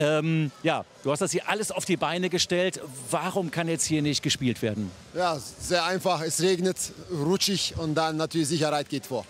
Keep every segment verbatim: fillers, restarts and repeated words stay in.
Ähm, ja, du hast das hier alles auf die Beine gestellt. Warum kann jetzt hier nicht gespielt werden? Ja, sehr einfach. Es regnet, rutschig und dann natürlich Sicherheit geht vor.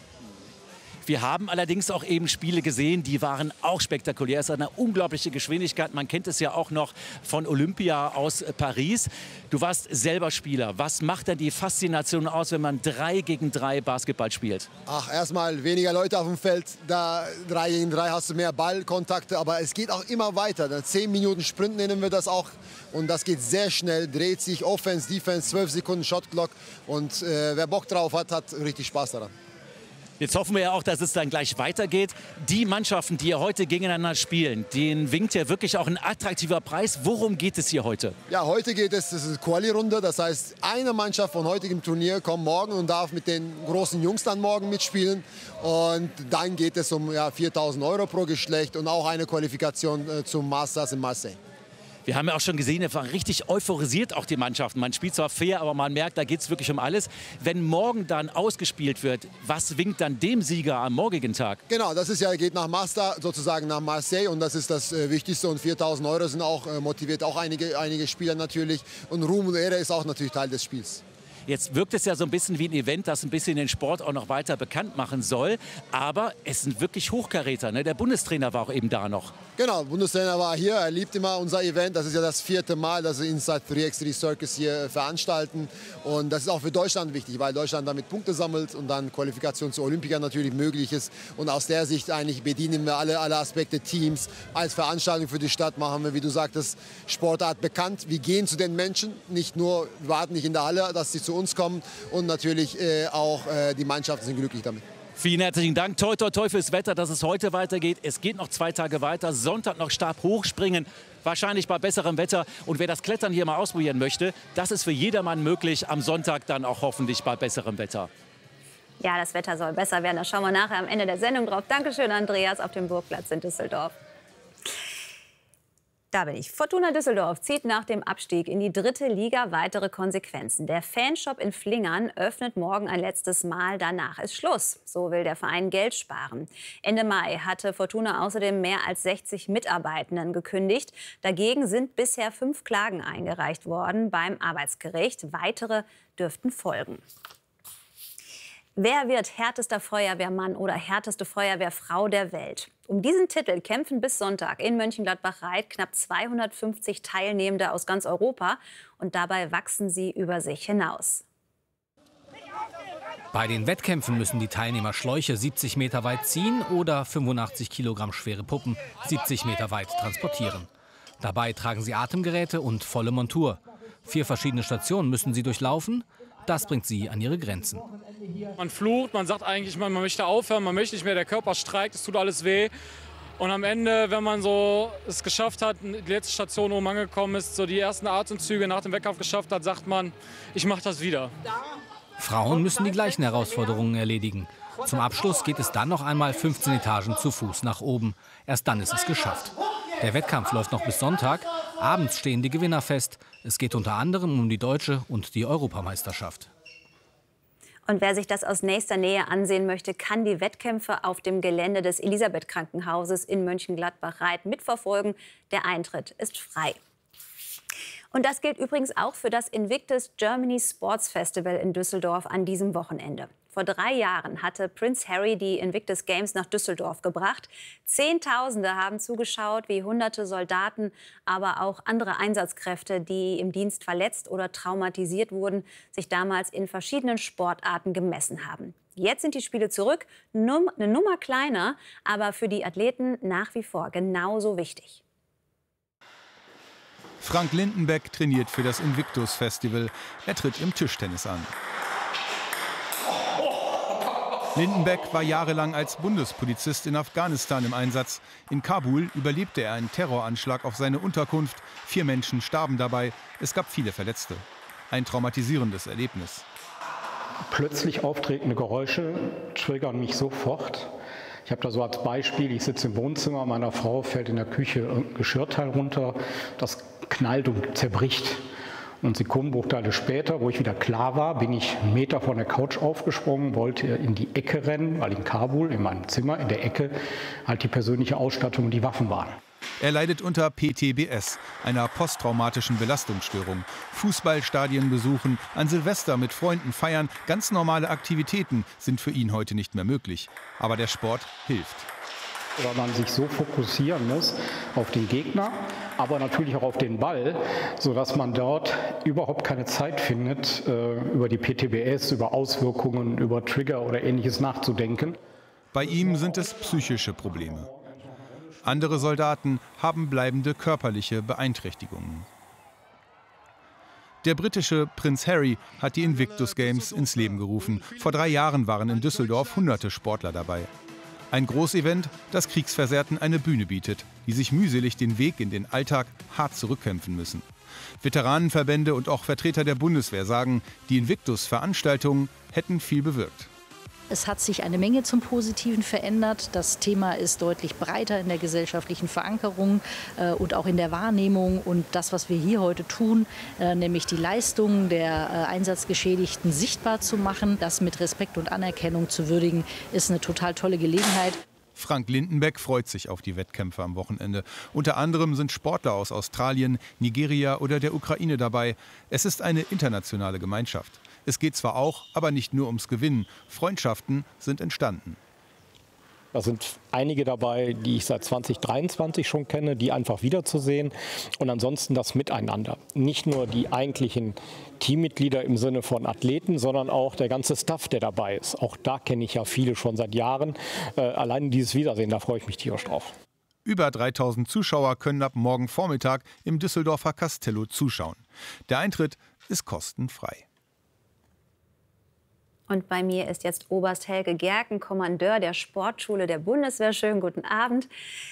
Wir haben allerdings auch eben Spiele gesehen, die waren auch spektakulär. Es hat eine unglaubliche Geschwindigkeit. Man kennt es ja auch noch von Olympia aus Paris. Du warst selber Spieler. Was macht denn die Faszination aus, wenn man drei gegen drei Basketball spielt? Ach, erstmal weniger Leute auf dem Feld. Da drei gegen drei hast du mehr Ballkontakte. Aber es geht auch immer weiter. Zehn Minuten Sprint nennen wir das auch. Und das geht sehr schnell, dreht sich Offense, Defense, zwölf Sekunden Shotclock. Und äh, wer Bock drauf hat, hat richtig Spaß daran. Jetzt hoffen wir ja auch, dass es dann gleich weitergeht. Die Mannschaften, die ja heute gegeneinander spielen, denen winkt ja wirklich auch ein attraktiver Preis. Worum geht es hier heute? Ja, heute geht es, das ist eine Quali-Runde. Das heißt, eine Mannschaft von heutigem Turnier kommt morgen und darf mit den großen Jungs dann morgen mitspielen. Und dann geht es um ja, viertausend Euro pro Geschlecht und auch eine Qualifikation äh, zum Masters in Marseille. Wir haben ja auch schon gesehen, es war richtig euphorisiert, auch die Mannschaften. Man spielt zwar fair, aber man merkt, da geht es wirklich um alles. Wenn morgen dann ausgespielt wird, was winkt dann dem Sieger am morgigen Tag? Genau, das ist ja, geht nach Master, sozusagen nach Marseille und das ist das äh, Wichtigste. Und viertausend Euro sind auch äh, motiviert, auch einige, einige Spieler natürlich. Und Ruhm und Ehre ist auch natürlich Teil des Spiels. Jetzt wirkt es ja so ein bisschen wie ein Event, das ein bisschen den Sport auch noch weiter bekannt machen soll. Aber es sind wirklich Hochkaräter, ne? Der Bundestrainer war auch eben da noch. Genau, der Bundestrainer war hier. Er liebt immer unser Event. Das ist ja das vierte Mal, dass wir Inside drei by drei Circus hier veranstalten. Und das ist auch für Deutschland wichtig, weil Deutschland damit Punkte sammelt und dann Qualifikation zur Olympia natürlich möglich ist. Und aus der Sicht eigentlich bedienen wir alle, alle Aspekte, Teams. Als Veranstaltung für die Stadt machen wir, wie du sagtest, Sportart bekannt. Wir gehen zu den Menschen, nicht nur, wir warten nicht in der Halle, dass sie zu uns kommen. Und natürlich äh, auch äh, die Mannschaften sind glücklich damit. Vielen herzlichen Dank. Toi, toi, toi fürs Wetter, dass es heute weitergeht. Es geht noch zwei Tage weiter. Sonntag noch Stabhochspringen. Wahrscheinlich bei besserem Wetter. Und wer das Klettern hier mal ausprobieren möchte, das ist für jedermann möglich. Am Sonntag dann auch hoffentlich bei besserem Wetter. Ja, das Wetter soll besser werden. Da schauen wir nachher am Ende der Sendung drauf. Dankeschön, Andreas, auf dem Burgplatz in Düsseldorf. Da bin ich. Fortuna Düsseldorf zieht nach dem Abstieg in die dritte Liga weitere Konsequenzen. Der Fanshop in Flingern öffnet morgen ein letztes Mal. Danach ist Schluss. So will der Verein Geld sparen. Ende Mai hatte Fortuna außerdem mehr als sechzig Mitarbeitenden gekündigt. Dagegen sind bisher fünf Klagen eingereicht worden beim Arbeitsgericht. Weitere dürften folgen. Wer wird härtester Feuerwehrmann oder härteste Feuerwehrfrau der Welt? Um diesen Titel kämpfen bis Sonntag in Mönchengladbach-Reit knapp zweihundertfünfzig Teilnehmende aus ganz Europa. Und dabei wachsen sie über sich hinaus. Bei den Wettkämpfen müssen die Teilnehmer Schläuche siebzig Meter weit ziehen oder fünfundachtzig Kilogramm schwere Puppen siebzig Meter weit transportieren. Dabei tragen sie Atemgeräte und volle Montur. Vier verschiedene Stationen müssen sie durchlaufen. Das bringt sie an ihre Grenzen. Man flucht, man sagt eigentlich, man möchte aufhören, man möchte nicht mehr, der Körper streikt, es tut alles weh. Und am Ende, wenn man so es geschafft hat, die letzte Station, wo man angekommen ist, so die ersten Atemzüge nach dem Wettkampf geschafft hat, sagt man, ich mache das wieder. Frauen müssen die gleichen Herausforderungen erledigen. Zum Abschluss geht es dann noch einmal fünfzehn Etagen zu Fuß nach oben. Erst dann ist es geschafft. Der Wettkampf läuft noch bis Sonntag. Abends stehen die Gewinner fest. Es geht unter anderem um die deutsche und die Europameisterschaft. Und wer sich das aus nächster Nähe ansehen möchte, kann die Wettkämpfe auf dem Gelände des Elisabeth-Krankenhauses in Mönchengladbach-Reit mitverfolgen. Der Eintritt ist frei. Und das gilt übrigens auch für das Invictus Germany Sports Festival in Düsseldorf an diesem Wochenende. Vor drei Jahren hatte Prince Harry die Invictus Games nach Düsseldorf gebracht. Zehntausende haben zugeschaut, wie hunderte Soldaten, aber auch andere Einsatzkräfte, die im Dienst verletzt oder traumatisiert wurden, sich damals in verschiedenen Sportarten gemessen haben. Jetzt sind die Spiele zurück, Num- eine Nummer kleiner, aber für die Athleten nach wie vor genauso wichtig. Frank Lindenbeck trainiert für das Invictus Festival. Er tritt im Tischtennis an. Lindenbeck war jahrelang als Bundespolizist in Afghanistan im Einsatz. In Kabul überlebte er einen Terroranschlag auf seine Unterkunft. Vier Menschen starben dabei. Es gab viele Verletzte. Ein traumatisierendes Erlebnis. Plötzlich auftretende Geräusche triggern mich sofort. Ich habe da so als Beispiel, ich sitze im Wohnzimmer, meiner Frau fällt in der Küche ein Geschirrteil runter, das knallt und zerbricht. Und Sekundenbruchteile später, wo ich wieder klar war, bin ich einen Meter von der Couch aufgesprungen, wollte in die Ecke rennen, weil in Kabul, in meinem Zimmer, in der Ecke, halt die persönliche Ausstattung und die Waffen waren. Er leidet unter P T B S, einer posttraumatischen Belastungsstörung. Fußballstadien besuchen, an Silvester mit Freunden feiern, ganz normale Aktivitäten sind für ihn heute nicht mehr möglich. Aber der Sport hilft. Weil man sich so fokussieren muss auf den Gegner, aber natürlich auch auf den Ball, sodass man dort überhaupt keine Zeit findet, über die P T B S, über Auswirkungen, über Trigger oder Ähnliches nachzudenken. Bei ihm sind es psychische Probleme. Andere Soldaten haben bleibende körperliche Beeinträchtigungen. Der britische Prinz Harry hat die Invictus Games ins Leben gerufen. Vor drei Jahren waren in Düsseldorf hunderte Sportler dabei. Ein Großevent, das Kriegsversehrten eine Bühne bietet, die sich mühselig den Weg in den Alltag hart zurückkämpfen müssen. Veteranenverbände und auch Vertreter der Bundeswehr sagen, die Invictus-Veranstaltungen hätten viel bewirkt. Es hat sich eine Menge zum Positiven verändert. Das Thema ist deutlich breiter in der gesellschaftlichen Verankerung äh, und auch in der Wahrnehmung. Und das, was wir hier heute tun, äh, nämlich die Leistungen der äh, Einsatzgeschädigten sichtbar zu machen, das mit Respekt und Anerkennung zu würdigen, ist eine total tolle Gelegenheit. Frank Lindenbeck freut sich auf die Wettkämpfe am Wochenende. Unter anderem sind Sportler aus Australien, Nigeria oder der Ukraine dabei. Es ist eine internationale Gemeinschaft. Es geht zwar auch, aber nicht nur ums Gewinnen. Freundschaften sind entstanden. Da sind einige dabei, die ich seit zweitausenddreiundzwanzig schon kenne, die einfach wiederzusehen. Und ansonsten das Miteinander. Nicht nur die eigentlichen Teammitglieder im Sinne von Athleten, sondern auch der ganze Staff, der dabei ist. Auch da kenne ich ja viele schon seit Jahren. Äh, allein dieses Wiedersehen, da freue ich mich tierisch drauf. Über dreitausend Zuschauer können ab morgen Vormittag im Düsseldorfer Castello zuschauen. Der Eintritt ist kostenfrei. Und bei mir ist jetzt Oberst Helge Gerken, Kommandeur der Sportschule der Bundeswehr. Schönen guten Abend.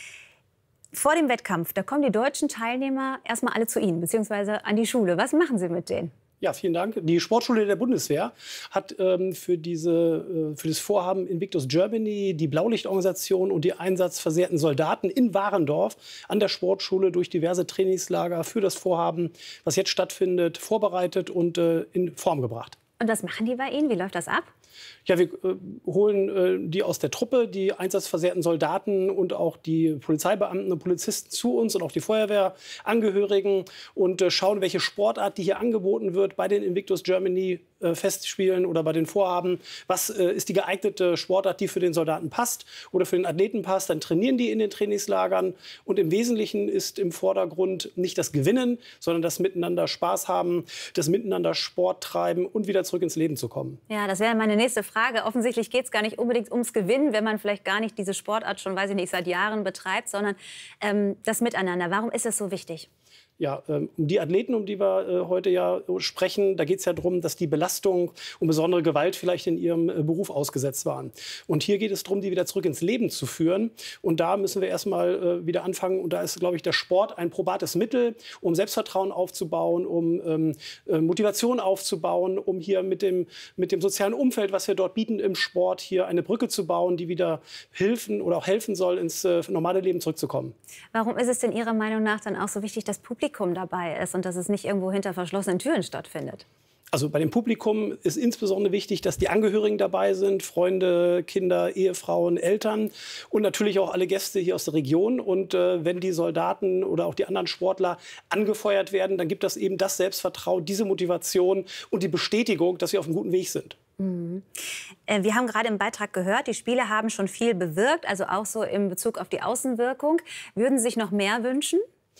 Vor dem Wettkampf, da kommen die deutschen Teilnehmer erstmal alle zu Ihnen, beziehungsweise an die Schule. Was machen Sie mit denen? Ja, vielen Dank. Die Sportschule der Bundeswehr hat ähm, für, diese, äh, für das Vorhaben Invictus Germany die Blaulichtorganisation und die einsatzversehrten Soldaten in Warendorf an der Sportschule durch diverse Trainingslager für das Vorhaben, was jetzt stattfindet, vorbereitet und äh, in Form gebracht. Und was machen die bei Ihnen? Wie läuft das ab? Ja, wir äh, holen äh, die aus der Truppe, die einsatzversehrten Soldaten und auch die Polizeibeamten und Polizisten zu uns und auch die Feuerwehrangehörigen und äh, schauen, welche Sportart, die hier angeboten wird bei den Invictus Germany äh, Festspielen oder bei den Vorhaben. Was äh, ist die geeignete Sportart, die für den Soldaten passt oder für den Athleten passt? Dann trainieren die in den Trainingslagern. Und im Wesentlichen ist im Vordergrund nicht das Gewinnen, sondern das Miteinander Spaß haben, das Miteinander Sport treiben und wieder zurück ins Leben zu kommen. Ja, das wäre meine nächste Frage. Offensichtlich geht es gar nicht unbedingt ums Gewinnen, wenn man vielleicht gar nicht diese Sportart schon, weiß ich nicht, seit Jahren betreibt, sondern ähm, das Miteinander. Warum ist es so wichtig? Ja, um die Athleten, um die wir äh, heute ja sprechen, da geht es ja darum, dass die Belastung und besondere Gewalt vielleicht in ihrem äh, Beruf ausgesetzt waren. Und hier geht es darum, die wieder zurück ins Leben zu führen. Und da müssen wir erstmal äh, wieder anfangen. Und da ist, glaube ich, der Sport ein probates Mittel, um Selbstvertrauen aufzubauen, um ähm, äh, Motivation aufzubauen, um hier mit dem, mit dem sozialen Umfeld, was wir dort bieten im Sport, hier eine Brücke zu bauen, die wieder helfen oder auch helfen soll, ins äh, normale Leben zurückzukommen. Warum ist es denn Ihrer Meinung nach dann auch so wichtig, dass Publikum dabei ist und dass es nicht irgendwo hinter verschlossenen Türen stattfindet? Also bei dem Publikum ist insbesondere wichtig, dass die Angehörigen dabei sind, Freunde, Kinder, Ehefrauen, Eltern und natürlich auch alle Gäste hier aus der Region. Und äh, wenn die Soldaten oder auch die anderen Sportler angefeuert werden, dann gibt das eben das Selbstvertrauen, diese Motivation und die Bestätigung, dass wir auf einem guten Weg sind. Mhm. Äh, wir haben gerade im Beitrag gehört, die Spiele haben schon viel bewirkt, also auch so in Bezug auf die Außenwirkung. Würden Sie sich noch mehr wünschen?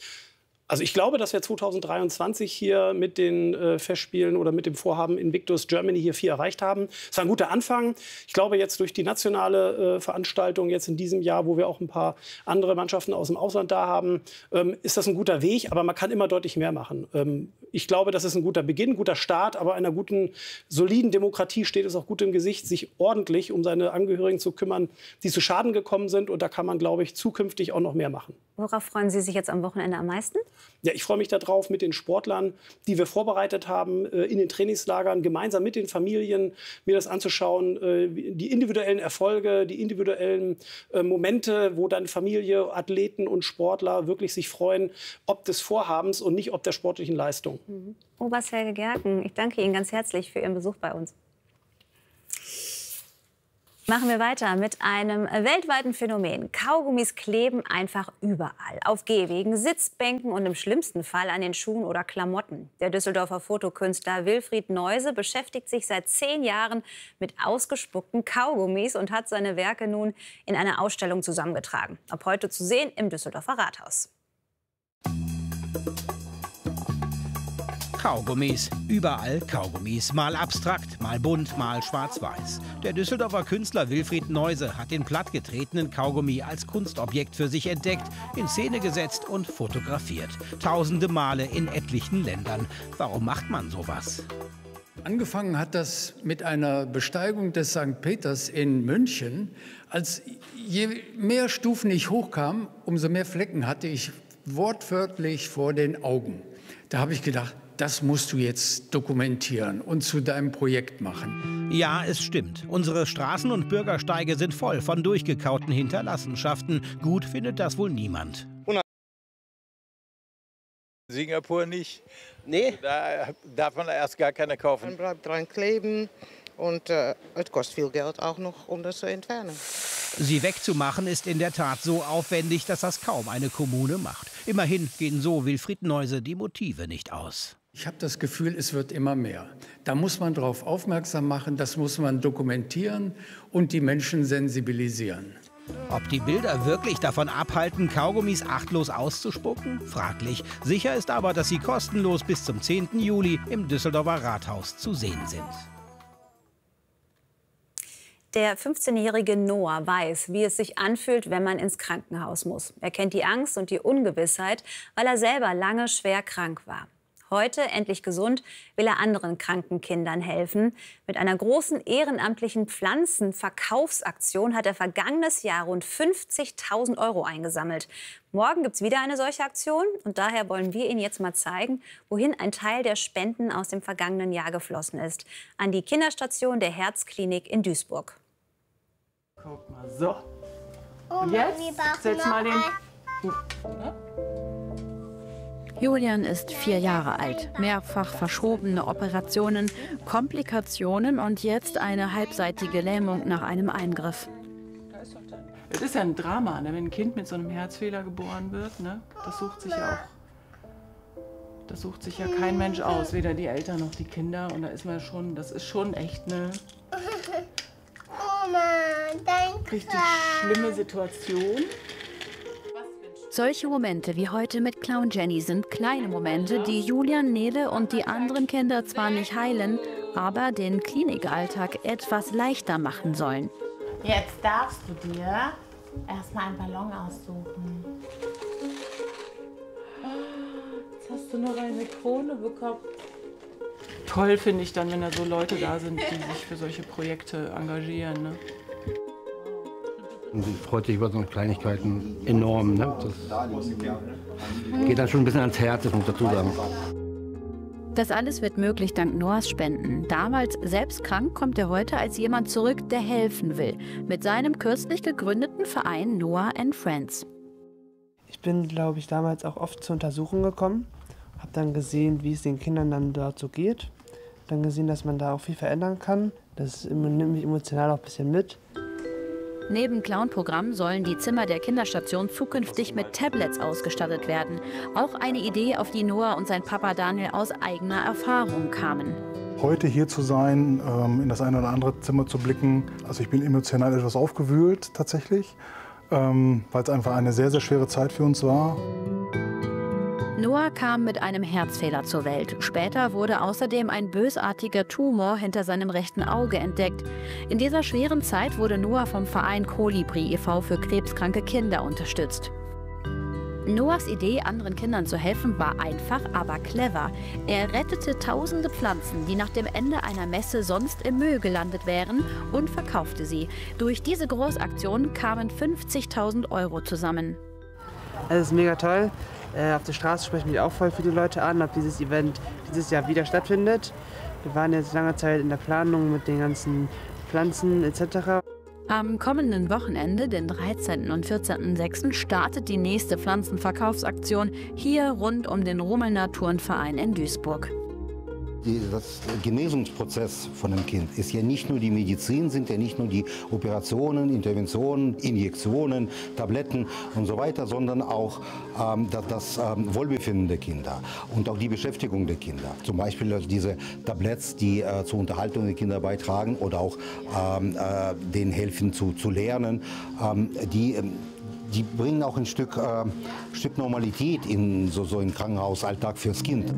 Also ich glaube, dass wir zweitausenddreiundzwanzig hier mit den äh, Festspielen oder mit dem Vorhaben Invictus Germany hier viel erreicht haben. Es war ein guter Anfang. Ich glaube, jetzt durch die nationale äh, Veranstaltung jetzt in diesem Jahr, wo wir auch ein paar andere Mannschaften aus dem Ausland da haben, ähm, ist das ein guter Weg. Aber man kann immer deutlich mehr machen. Ähm, ich glaube, das ist ein guter Beginn, ein guter Start. Aber einer guten, soliden Demokratie steht es auch gut im Gesicht, sich ordentlich um seine Angehörigen zu kümmern, die zu Schaden gekommen sind. Und da kann man, glaube ich, zukünftig auch noch mehr machen. Worauf freuen Sie sich jetzt am Wochenende am meisten? Ja, ich freue mich darauf, mit den Sportlern, die wir vorbereitet haben, in den Trainingslagern, gemeinsam mit den Familien, mir das anzuschauen, die individuellen Erfolge, die individuellen Momente, wo dann Familie, Athleten und Sportler wirklich sich freuen, ob des Vorhabens und nicht ob der sportlichen Leistung. Mhm. Oberst Helge Gerken, ich danke Ihnen ganz herzlich für Ihren Besuch bei uns. Machen wir weiter mit einem weltweiten Phänomen. Kaugummis kleben einfach überall. Auf Gehwegen, Sitzbänken und im schlimmsten Fall an den Schuhen oder Klamotten. Der Düsseldorfer Fotokünstler Wilfried Neuse beschäftigt sich seit zehn Jahren mit ausgespuckten Kaugummis und hat seine Werke nun in einer Ausstellung zusammengetragen. Ab heute zu sehen im Düsseldorfer Rathaus. Kaugummis, überall Kaugummis, mal abstrakt, mal bunt, mal schwarz-weiß. Der Düsseldorfer Künstler Wilfried Neuse hat den plattgetretenen Kaugummi als Kunstobjekt für sich entdeckt, in Szene gesetzt und fotografiert. Tausende Male in etlichen Ländern. Warum macht man sowas? Angefangen hat das mit einer Besteigung des Sankt Peters in München. Als je mehr Stufen ich hochkam, umso mehr Flecken hatte ich wortwörtlich vor den Augen. Da habe ich gedacht, das musst du jetzt dokumentieren und zu deinem Projekt machen. Ja, es stimmt. Unsere Straßen und Bürgersteige sind voll von durchgekauten Hinterlassenschaften. Gut findet das wohl niemand. Singapur nicht. Nee? Da darf man erst gar keine kaufen. Man bleibt dran kleben und äh, es kostet viel Geld auch noch, um das zu entfernen. Sie wegzumachen ist in der Tat so aufwendig, dass das kaum eine Kommune macht. Immerhin gehen so Wilfried Neuse die Motive nicht aus. Ich habe das Gefühl, es wird immer mehr. Da muss man darauf aufmerksam machen, das muss man dokumentieren und die Menschen sensibilisieren. Ob die Bilder wirklich davon abhalten, Kaugummis achtlos auszuspucken? Fraglich. Sicher ist aber, dass sie kostenlos bis zum zehnten Juli im Düsseldorfer Rathaus zu sehen sind. Der fünfzehnjährige Noah weiß, wie es sich anfühlt, wenn man ins Krankenhaus muss. Er kennt die Angst und die Ungewissheit, weil er selber lange schwer krank war. Heute, endlich gesund, will er anderen kranken Kindern helfen. Mit einer großen ehrenamtlichen Pflanzenverkaufsaktion hat er vergangenes Jahr rund fünfzigtausend Euro eingesammelt. Morgen gibt es wieder eine solche Aktion und daher wollen wir Ihnen jetzt mal zeigen, wohin ein Teil der Spenden aus dem vergangenen Jahr geflossen ist. An die Kinderstation der Herzklinik in Duisburg. Guck mal, so. Und jetzt setz mal den... Julian ist vier Jahre alt. Mehrfach verschobene Operationen, Komplikationen und jetzt eine halbseitige Lähmung nach einem Eingriff. Es ist ja ein Drama, ne? Wenn ein Kind mit so einem Herzfehler geboren wird, ne? Das sucht sich ja auch, das sucht sich ja kein Mensch aus, weder die Eltern noch die Kinder. Und da ist man schon, das ist schon echt eine richtig schlimme Situation. Solche Momente wie heute mit Clown Jenny sind kleine Momente, die Julian, Nele und die anderen Kinder zwar nicht heilen, aber den Klinikalltag etwas leichter machen sollen. Jetzt darfst du dir erstmal einen Ballon aussuchen. Jetzt hast du noch eine Krone bekommen. Toll finde ich dann, wenn da so Leute da sind, die sich für solche Projekte engagieren. Ne? Und sie freut sich über so Kleinigkeiten enorm. Ne? Das geht dann schon ein bisschen ans Herz, das muss ich dazu sagen. Das alles wird möglich dank Noahs Spenden. Damals selbst krank, kommt er heute als jemand zurück, der helfen will. Mit seinem kürzlich gegründeten Verein Noah and Friends. Ich bin, glaube ich, damals auch oft zur Untersuchung gekommen. Habe dann gesehen, wie es den Kindern dann dort so geht. Dann gesehen, dass man da auch viel verändern kann. Das nimmt mich emotional auch ein bisschen mit. Neben Clown-Programm sollen die Zimmer der Kinderstation zukünftig mit Tablets ausgestattet werden. Auch eine Idee, auf die Noah und sein Papa Daniel aus eigener Erfahrung kamen. Heute hier zu sein, in das eine oder andere Zimmer zu blicken, also ich bin emotional etwas aufgewühlt tatsächlich, weil es einfach eine sehr, sehr schwere Zeit für uns war. Noah kam mit einem Herzfehler zur Welt. Später wurde außerdem ein bösartiger Tumor hinter seinem rechten Auge entdeckt. In dieser schweren Zeit wurde Noah vom Verein Kolibri e V für krebskranke Kinder unterstützt. Noahs Idee, anderen Kindern zu helfen, war einfach, aber clever. Er rettete tausende Pflanzen, die nach dem Ende einer Messe sonst im Müll gelandet wären, und verkaufte sie. Durch diese Großaktion kamen fünfzigtausend Euro zusammen. Es ist mega toll. Äh, auf der Straße sprechen mich auch voll viele Leute an, ob dieses Event dieses Jahr wieder stattfindet. Wir waren jetzt lange Zeit in der Planung mit den ganzen Pflanzen et cetera. Am kommenden Wochenende, den dreizehnten und vierzehnten sechsten, startet die nächste Pflanzenverkaufsaktion hier rund um den Rumelner Turnverein in Duisburg. die, das Genesungsprozess von dem Kind ist ja nicht nur die Medizin, sind ja nicht nur die Operationen, Interventionen, Injektionen, Tabletten und so weiter, sondern auch ähm, das, das ähm, Wohlbefinden der Kinder und auch die Beschäftigung der Kinder. Zum Beispiel also diese Tabletts, die äh, zur Unterhaltung der Kinder beitragen oder auch ähm, äh, denen helfen zu, zu lernen, ähm, die ähm, Die bringen auch ein Stück, äh, Stück Normalität in so, so einen Krankenhausalltag fürs Kind.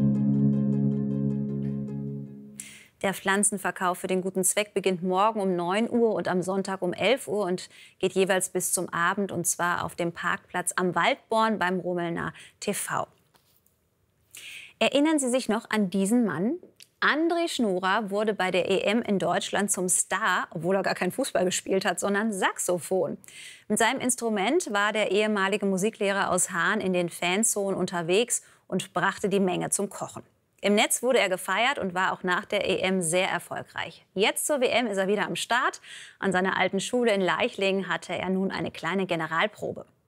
Der Pflanzenverkauf für den guten Zweck beginnt morgen um neun Uhr und am Sonntag um elf Uhr und geht jeweils bis zum Abend, und zwar auf dem Parkplatz am Waldborn beim Rumelner T V. Erinnern Sie sich noch an diesen Mann? André Schnura wurde bei der E M in Deutschland zum Star, obwohl er gar kein Fußball gespielt hat, sondern Saxophon. Mit seinem Instrument war der ehemalige Musiklehrer aus Haan in den Fanzonen unterwegs und brachte die Menge zum Kochen. Im Netz wurde er gefeiert und war auch nach der E M sehr erfolgreich. Jetzt zur W M ist er wieder am Start. An seiner alten Schule in Leichlingen hatte er nun eine kleine Generalprobe.